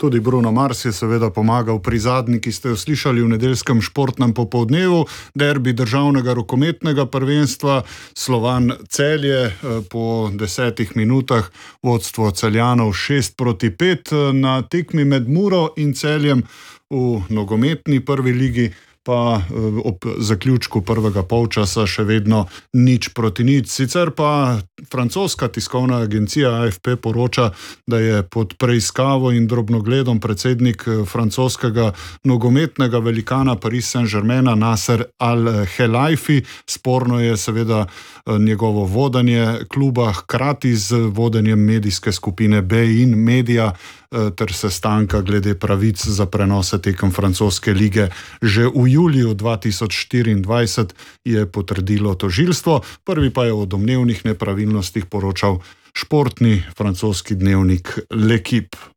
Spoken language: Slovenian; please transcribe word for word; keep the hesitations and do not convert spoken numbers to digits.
Tudi Bruno Mars je seveda pomagal pri zadnji, ki ste jo slišali v nedeljskem športnem popoldnevu, derbi državnega rokometnega prvenstva, Slovan Celje po desetih minutah, vodstvo Celjanov šest proti pet na tekmi med Muro in Celjem v nogometni prvi ligi, pa ob zaključku prvega polčasa še vedno nič proti nič. Sicer pa francoska tiskovna agencija A F P poroča, da je pod preiskavo in drobnogledom predsednik francoskega nogometnega velikana Paris Saint-Germaina Nasser Al-Khelaifi. Sporno je seveda njegovo vodenje kluba hkrati z vodenjem medijske skupine Bein Media ter sestanka glede pravic za prenose tekem francoske lige. Že v juliju dva tisoč štiriindvajset je potrdilo tožilstvo, prvi pa je o domnevnih nepravilnostih poročal športni francoski dnevnik L'Equipe.